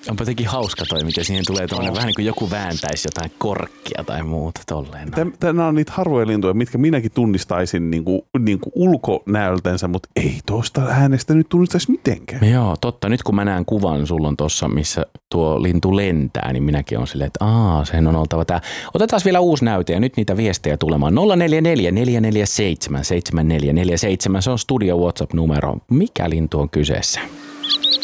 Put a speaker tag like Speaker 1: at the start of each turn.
Speaker 1: Onpa jotenkin hauska toi, miten siihen tulee tuollainen vähän niin kuin joku vääntäisi jotain korkkia tai muuta tolleen.
Speaker 2: Nämä on niitä harvoja lintuja, mitkä minäkin tunnistaisin niin kuin ulkonäöltänsä, mutta ei tuosta äänestä nyt tunnistaisi mitenkään.
Speaker 1: Joo, totta. Nyt kun mä näen kuvan, sulla on tuossa, missä tuo lintu lentää, niin minäkin on silleen, että sen on oltava tämä. Otetaan vielä uusi näyte ja nyt niitä viestejä tulemaan. 044 447 7447, se on Studio WhatsApp-numero. Mikä lintu on kyseessä?